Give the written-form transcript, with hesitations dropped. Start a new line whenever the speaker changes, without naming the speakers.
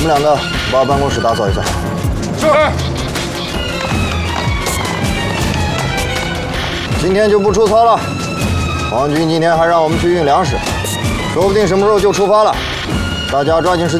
们两个把办公室打扫一下。
是。
今天就不出操了。皇军今天还让我们去运粮食，说不定什么时候就出发了。大家抓紧时间。